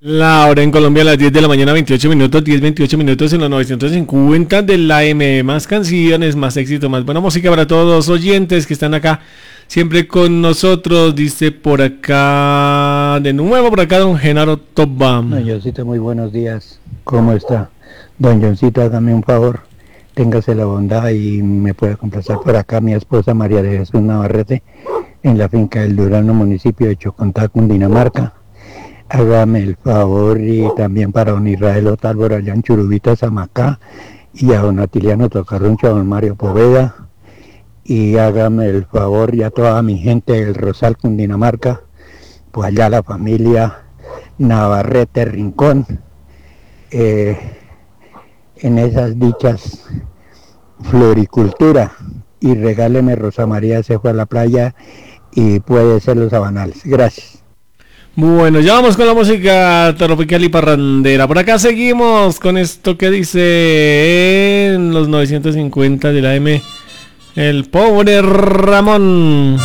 La hora en Colombia a las 10 de la mañana, 28 minutos, 10-28 minutos en los 950 de la M. Más canciones, más éxito, más buena música para todos los oyentes que están acá siempre con nosotros. Dice por acá, de nuevo por acá, don Genaro Tobam. Don Johncito, muy buenos días. ¿Cómo está? Don Johncito, hágame un favor. Téngase la bondad y me puede complacer por acá mi esposa María de Jesús Navarrete en la finca del Durano, municipio de Chocontá, Cundinamarca. Hágame el favor y también para don Israel Otálvaro allá en Churubita, Zamacá, y a don Atiliano Tocarruncho, a don Mario Poveda, y hágame el favor y a toda mi gente del Rosal, Cundinamarca, pues allá la familia Navarrete Rincón, en esas dichas floricultura, y regáleme Rosa María se fue a la playa y puede ser los Sabanales. Gracias. Bueno, ya vamos con la música tropical y parrandera. Por acá seguimos con esto que dice en los 950 de la M. El pobre Ramón.